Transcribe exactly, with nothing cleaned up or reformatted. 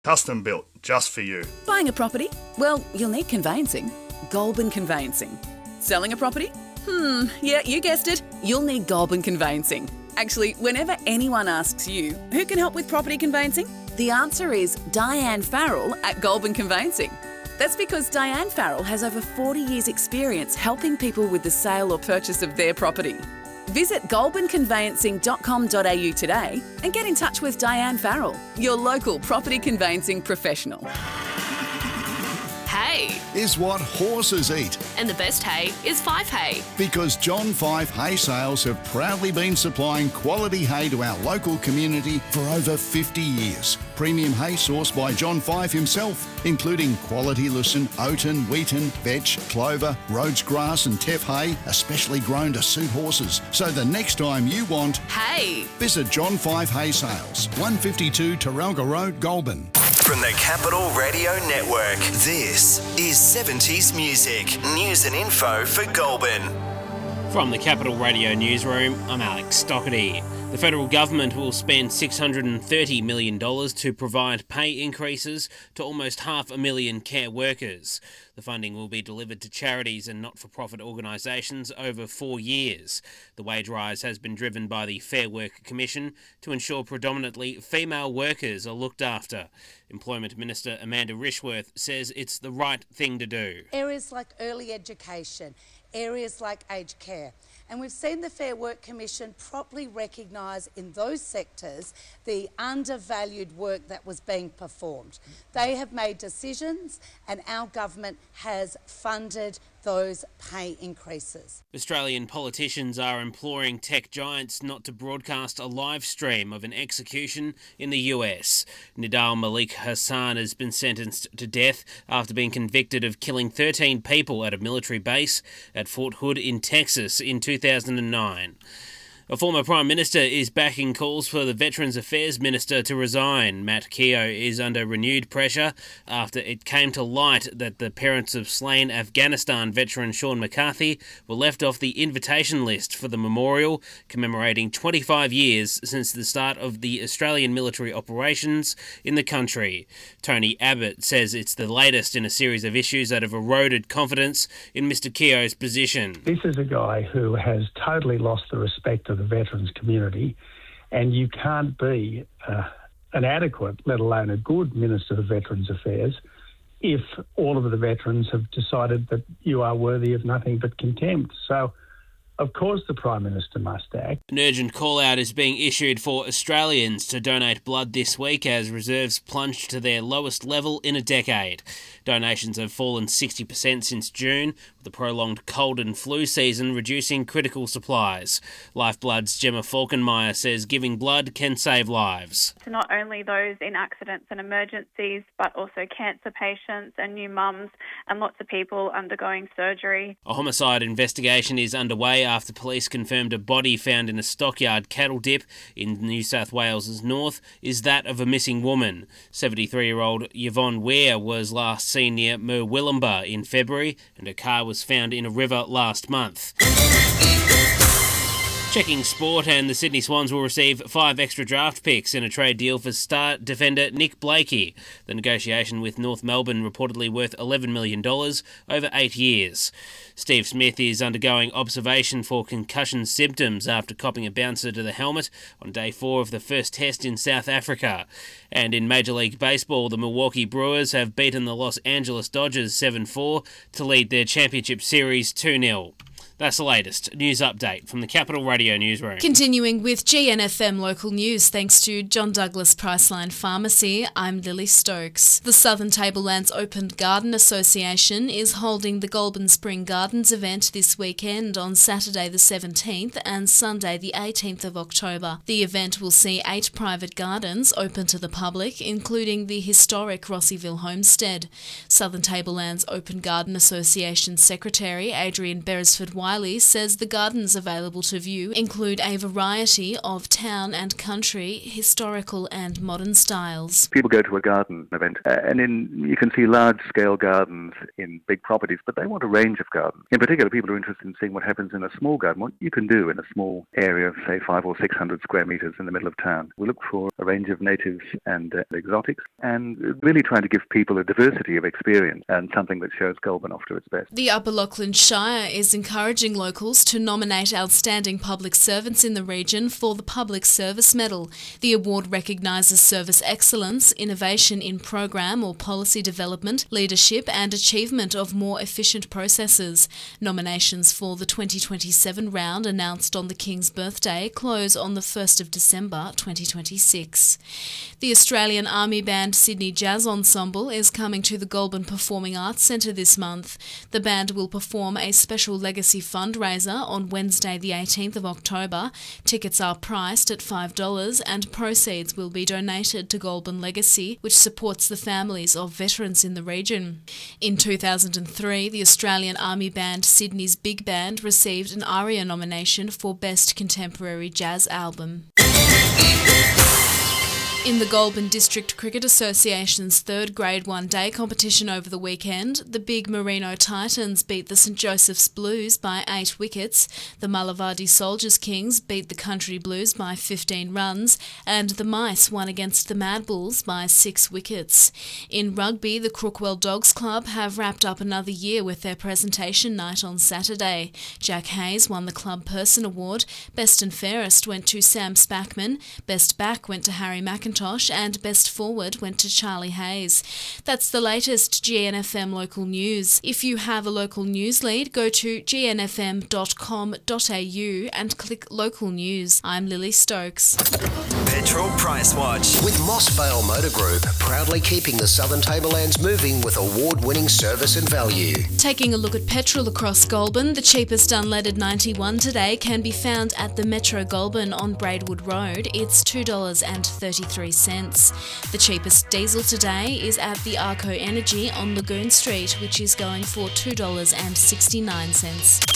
Custom built just for you. Buying a property? Well, you'll need conveyancing. Goulburn Conveyancing. Selling a property? Hmm, yeah, you guessed it. You'll need Goulburn Conveyancing. Actually, whenever anyone asks you, who can help with property conveyancing? The answer is Diane Farrell at Goulburn Conveyancing. That's because Diane Farrell has over forty years experience helping people with the sale or purchase of their property. Visit goulburn conveyancing dot com dot a u today and get in touch with Diane Farrell, your local property conveyancing professional. Hay is what horses eat. And the best hay is Fife Hay. Because John Five Hay Sales have proudly been supplying quality hay to our local community for over fifty years. Premium hay sourced by John Five himself, including quality lucerne, oaten, wheaten, vetch, clover, Rhodes grass and teff hay, especially grown to suit horses. So the next time you want hay, visit John Five Hay Sales, one fifty-two Taralga Road, Goulburn. From the Capital Radio Network, this is seventies Music, news and info for Goulburn. From the Capital Radio Newsroom, I'm Alex Stockerty. The federal government will spend six hundred thirty million dollars to provide pay increases to almost half a million care workers. The funding will be delivered to charities and not-for-profit organisations over four years. The wage rise has been driven by the Fair Work Commission to ensure predominantly female workers are looked after. Employment Minister Amanda Rishworth says it's the right thing to do. Areas like early education, areas like aged care. And we've seen the Fair Work Commission properly recognise in those sectors the undervalued work that was being performed. They have made decisions and our government has funded those pay increases. Australian politicians are imploring tech giants not to broadcast a live stream of an execution in the U S. Nidal Malik Hassan has been sentenced to death after being convicted of killing thirteen people at a military base at Fort Hood in Texas in two thousand nine. A former Prime Minister is backing calls for the Veterans Affairs Minister to resign. Matt Keogh is under renewed pressure after it came to light that the parents of slain Afghanistan veteran Sean McCarthy were left off the invitation list for the memorial commemorating twenty-five years since the start of the Australian military operations in the country. Tony Abbott says it's the latest in a series of issues that have eroded confidence in Mister Keogh's position. This is a guy who has totally lost the respect of the veterans community, and you can't be uh, an adequate, let alone a good Minister of Veterans Affairs, if all of the veterans have decided that you are worthy of nothing but contempt. So, of course, the Prime Minister must act. An urgent call-out is being issued for Australians to donate blood this week as reserves plunged to their lowest level in a decade. Donations have fallen sixty percent since June, with the prolonged cold and flu season reducing critical supplies. Lifeblood's Gemma Falkenmeyer says giving blood can save lives. To not only those in accidents and emergencies, but also cancer patients and new mums and lots of people undergoing surgery. A homicide investigation is underway after police confirmed a body found in a stockyard cattle dip in New South Wales' north is that of a missing woman. seventy-three-year-old Yvonne Ware was last seen near Murwillumbah in February, and her car was found in a river last month. Checking sport, and the Sydney Swans will receive five extra draft picks in a trade deal for star defender Nick Blakey. The negotiation with North Melbourne reportedly worth eleven million dollars over eight years. Steve Smith is undergoing observation for concussion symptoms after copping a bouncer to the helmet on day four of the first test in South Africa. And in Major League Baseball, the Milwaukee Brewers have beaten the Los Angeles Dodgers seven four to lead their championship series two nil. That's the latest news update from the Capital Radio Newsroom. Continuing with G N F M local news, thanks to John Douglas Priceline Pharmacy, I'm Lily Stokes. The Southern Tablelands Open Garden Association is holding the Goulburn Spring Gardens event this weekend on Saturday the seventeenth and Sunday the eighteenth of October. The event will see eight private gardens open to the public, including the historic Rossieville Homestead. Southern Tablelands Open Garden Association Secretary Adrian Beresford-White Riley says the gardens available to view include a variety of town and country, historical and modern styles. People go to a garden event uh, and in, you can see large-scale gardens in big properties, but they want a range of gardens. In particular, people are interested in seeing what happens in a small garden, what you can do in a small area of, say, five or six hundred square metres in the middle of town. We look for a range of natives and uh, exotics and really trying to give people a diversity of experience and something that shows Goulburn off to its best. The Upper Lachlan Shire is encouraging locals to nominate outstanding public servants in the region for the Public Service Medal. The award recognises service excellence, innovation in program or policy development, leadership and achievement of more efficient processes. Nominations for the twenty twenty-seven round, announced on the King's birthday, close on the first of December twenty twenty-six. The Australian Army Band Sydney Jazz Ensemble is coming to the Goulburn Performing Arts Centre this month. The band will perform a special legacy fundraiser on Wednesday the eighteenth of October. Tickets are priced at five dollars and proceeds will be donated to Goulburn Legacy, which supports the families of veterans in the region. In two thousand three, the Australian Army Band Sydney's Big Band received an ARIA nomination for Best Contemporary Jazz Album. In the Goulburn District Cricket Association's third Grade one day competition over the weekend, the Big Merino Titans beat the St Joseph's Blues by eight wickets, the Mullavadi Soldiers Kings beat the Country Blues by fifteen runs, and the Mice won against the Mad Bulls by six wickets. In rugby, the Crookwell Dogs Club have wrapped up another year with their presentation night on Saturday. Jack Hayes won the Club Person Award, Best and Fairest went to Sam Spackman, Best Back went to Harry McIntyre, and Best Forward went to Charlie Hayes. That's the latest G N F M local news. If you have a local news lead, go to g n f m dot com dot a u and click local news. I'm Lily Stokes. Petrol Price Watch with Mossvale Motor Group, proudly keeping the Southern Tablelands moving with award-winning service and value. Taking a look at petrol across Goulburn, the cheapest unleaded ninety-one today can be found at the Metro Goulburn on Braidwood Road. It's two dollars thirty-three. The cheapest diesel today is at the Arco Energy on Lagoon Street, which is going for two dollars sixty-nine.